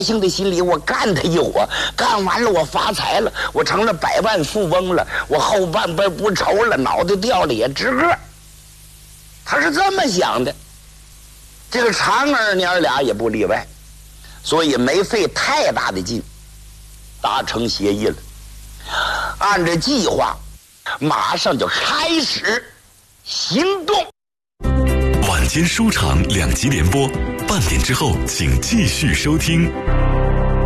幸的心里，我干他一伙，干完了我发财了，我成了百万富翁了，我后半辈不愁了，脑袋掉了也值个。他是这么想的。这个常儿娘俩也不例外，所以没费太大的劲，达成协议了。按照计划，马上就开始行动。 晚间书场2集联播，半点之后请继续收听。